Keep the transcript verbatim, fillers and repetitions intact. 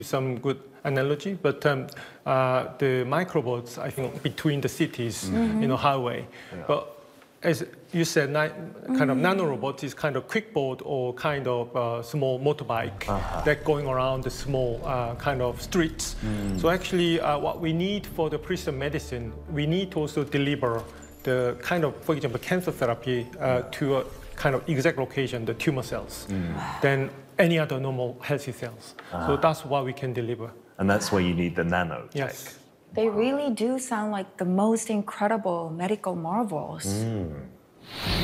some good analogy, but um, uh, the microbots, I think, between the cities, mm-hmm. you know, highway. Yeah. But as you said, kind mm-hmm. of nanorobot is kind of quick boat or kind of uh, small motorbike uh-huh. that going around the small uh, kind of streets. Mm. So actually, uh, what we need for the precision medicine, we need to also deliver the kind of, for example, cancer therapy uh, to a kind of exact location, the tumor cells, mm. than any other normal healthy cells. Uh-huh. So that's what we can deliver. And that's where you need the nanotech. Yes. They really do sound like the most incredible medical marvels. Mm.